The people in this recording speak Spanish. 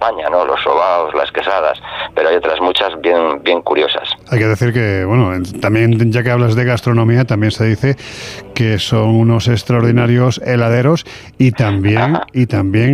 España, ¿no? Los sobaos, las quesadas, pero hay otras muchas bien curiosas. Hay que decir que, bueno, también, ya que hablas de gastronomía, también se dice que son unos extraordinarios heladeros y también